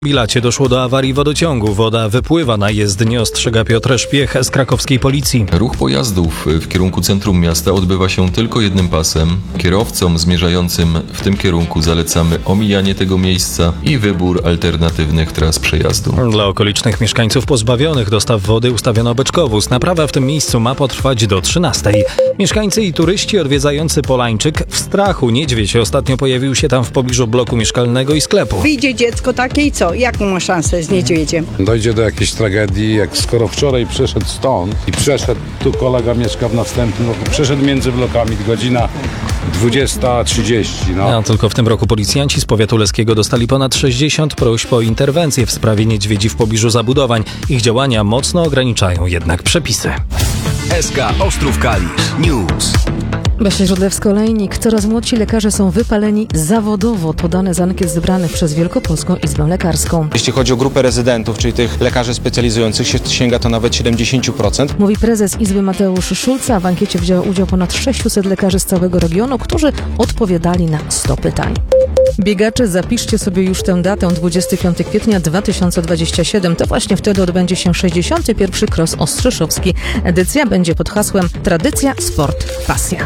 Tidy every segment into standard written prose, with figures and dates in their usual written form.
Bilacie doszło do awarii wodociągu. Woda wypływa na jezdnię, ostrzega Piotr Szpiech z krakowskiej policji. Ruch pojazdów w kierunku centrum miasta odbywa się tylko jednym pasem. Kierowcom zmierzającym w tym kierunku zalecamy omijanie tego miejsca i wybór alternatywnych tras przejazdu. Dla okolicznych mieszkańców pozbawionych dostaw wody ustawiono beczkowóz. Naprawa w tym miejscu ma potrwać do 13:00. Mieszkańcy i turyści odwiedzający Polańczyk w strachu. Niedźwiedź ostatnio pojawił się tam w pobliżu bloku mieszkalnego i sklepu. Wyjdzie dziecko takie i co? Jaką ma szansę z niedźwiedziem? Dojdzie do jakiejś tragedii, jak skoro wczoraj przeszedł stąd i przeszedł, tu kolega mieszka w następnym roku, przeszedł między blokami, godzina 20:30. A tylko w tym roku policjanci z powiatu leskiego dostali ponad 60 próśb o interwencję w sprawie niedźwiedzi w pobliżu zabudowań. Ich działania mocno ograniczają jednak przepisy. SK Ostrów Kalisz News. Basia Żudlewska-Olejnik. Coraz młodsi lekarze są wypaleni zawodowo. To dane z ankiet zebranych przez Wielkopolską Izbę Lekarską. Jeśli chodzi o grupę rezydentów, czyli tych lekarzy specjalizujących się, sięga to nawet 70%. Mówi prezes Izby Mateusz Szulca. W ankiecie wzięło udział ponad 600 lekarzy z całego regionu, którzy odpowiadali na 100 pytań. Biegacze, zapiszcie sobie już tę datę, 25 kwietnia 2027. To właśnie wtedy odbędzie się 61. Cross Ostrzeszowski. Edycja będzie pod hasłem Tradycja, sport, pasja.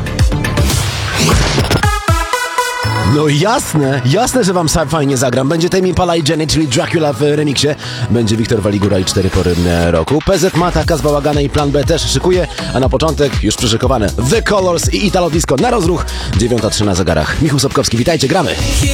No jasne, że wam fajnie zagram. Będzie Tame Impala i Jenny, czyli Dracula w remiksie. Będzie Wiktor Waligura i 4 pory roku. PZ Mata, Kaz Bałagana i Plan B też szykuje, a na początek już przyszykowane The Colors i Italo Disco na rozruch. 9:03 na zegarach. Michał Sobkowski, witajcie, gramy.